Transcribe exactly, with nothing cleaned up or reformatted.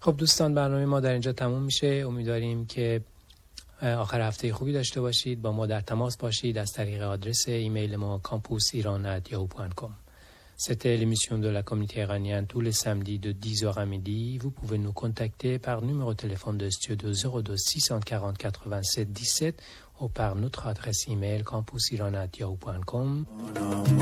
خب دوستان برنامه ما در اینجا تموم میشه. امیدواریم که آخر هفته خوبی داشته باشید. با ما در تماس باشید از طریق آدرس ایمیل ما campus iran arobase yahoo point com. C'était l'émission de la communauté iranienne tous les samedis de dix heures à midi. Vous pouvez nous contacter par numéro de téléphone de studio zéro deux six cent quarante quatre-vingt-sept dix-sept ou par notre adresse email campus iran arobase yahoo point com.